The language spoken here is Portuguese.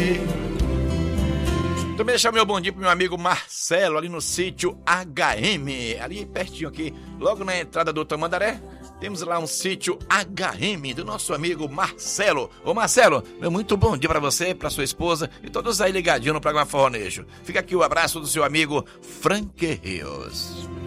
Também deixar meu bom dia pro meu amigo Marcelo, ali no sítio HM, ali pertinho aqui, logo na entrada do Tamandaré. Temos lá um sítio HM do nosso amigo Marcelo. Ô Marcelo, meu muito bom dia pra você, pra sua esposa e todos aí ligadinhos no programa Forronejo. Fica aqui o abraço do seu amigo Frank Rios.